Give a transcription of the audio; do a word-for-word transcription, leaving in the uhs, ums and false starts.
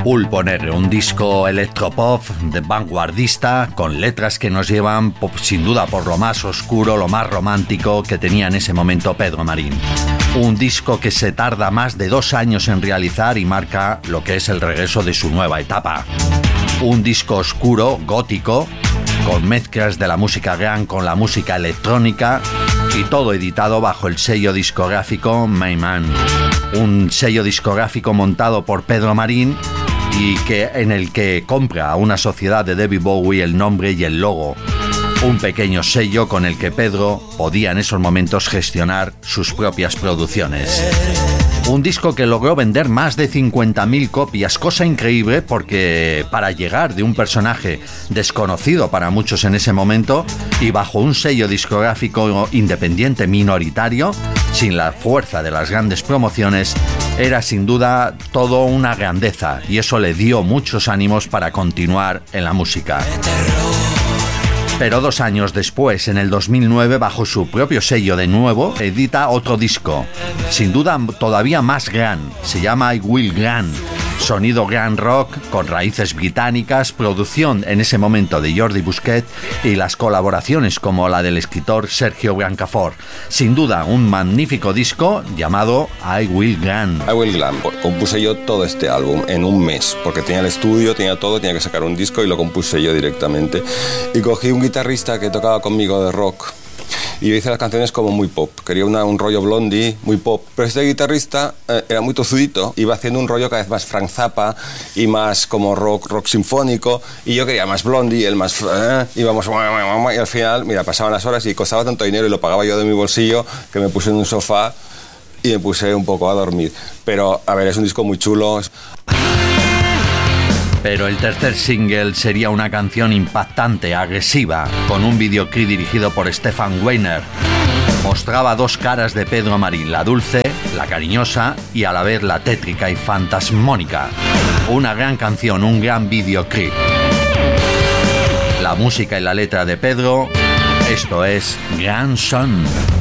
Bull Poner, un disco electropop de vanguardista con letras que nos llevan sin duda por lo más oscuro, lo más romántico que tenía en ese momento Pedro Marín. Un disco que se tarda más de dos años en realizar y marca lo que es el regreso de su nueva etapa. Un disco oscuro, gótico, con mezclas de la música grunge con la música electrónica y todo editado bajo el sello discográfico Mayman. Un sello discográfico montado por Pedro Marín y que, en el que compra a una sociedad de David Bowie el nombre y el logo. Un pequeño sello con el que Pedro podía en esos momentos gestionar sus propias producciones. Un disco que logró vender más de cincuenta mil copias, cosa increíble porque para llegar de un personaje desconocido para muchos en ese momento y bajo un sello discográfico independiente minoritario, sin la fuerza de las grandes promociones, era sin duda todo una grandeza y eso le dio muchos ánimos para continuar en la música. Pero dos años después, en el dos mil nueve, bajo su propio sello de nuevo, edita otro disco, sin duda todavía más gran, se llama I Will Grant, sonido grand rock con raíces británicas, producción en ese momento de Jordi Busquet y las colaboraciones como la del escritor Sergio Blancafort. Sin duda un magnífico disco llamado I Will Grant. I Will Grant, compuse yo todo este álbum en un mes, porque tenía el estudio, tenía todo, tenía que sacar un disco y lo compuse yo directamente. Y cogí un guitarrista que tocaba conmigo de rock y yo hice las canciones como muy pop. Quería una, un rollo Blondie, muy pop. Pero este guitarrista eh, era muy tozudito, iba haciendo un rollo cada vez más Frank Zappa y más como rock, rock sinfónico. Y yo quería más Blondie, él más... Eh, íbamos... Y al final, mira, pasaban las horas y costaba tanto dinero y lo pagaba yo de mi bolsillo que me puse en un sofá y me puse un poco a dormir. Pero, a ver, es un disco muy chulo. Pero el tercer single sería una canción impactante, agresiva, con un videoclip dirigido por Stefan Weiner. Mostraba dos caras de Pedro Marín, la dulce, la cariñosa y a la vez la tétrica y fantasmónica. Una gran canción, un gran videoclip. La música y la letra de Pedro, esto es Grandson.